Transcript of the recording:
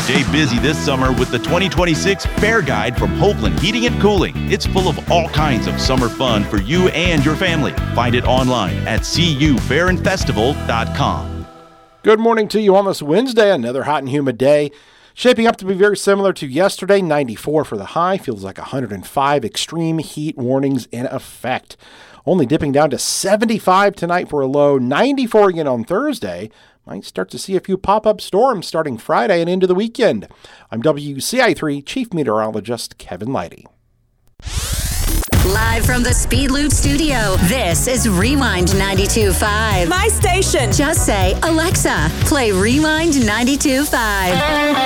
Stay busy this summer with the 2026 Fair Guide from Hoagland Heating and Cooling. It's full of all kinds of summer fun for you and your family. Find it online at cufairandfestival.com. Good morning to you on this Wednesday, another hot and humid day. Shaping up to be very similar to yesterday, 94 for the high, feels like 105, extreme heat warnings in effect. Only dipping down to 75 tonight for a low, 94 again on Thursday. Might start to see a few pop-up storms starting Friday and into the weekend. I'm WCI3 Chief Meteorologist Kevin Leidy. Live from the Speed Loop studio, this is Rewind 92.5. My station. Just say, Alexa, play Rewind 92.5.